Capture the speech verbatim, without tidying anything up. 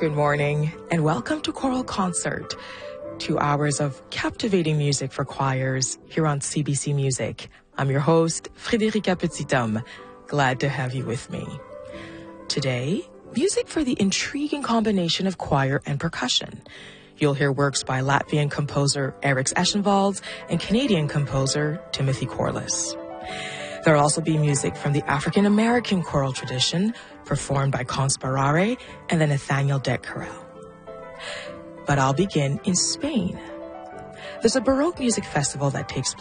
Good morning, and welcome to Choral Concert. Two hours of captivating music for choirs here on C B C Music. I'm your host, Frédérica Petithomme. Glad to have you with me. Today, music for the intriguing combination of choir and percussion. You'll hear works by Latvian composer Eriks Eschenvalds and Canadian composer Timothy Corliss. There'll also be music from the African-American choral tradition, performed by Consparare and the Nathaniel Dett Chorale. But I'll begin in Spain. There's a Baroque music festival that takes place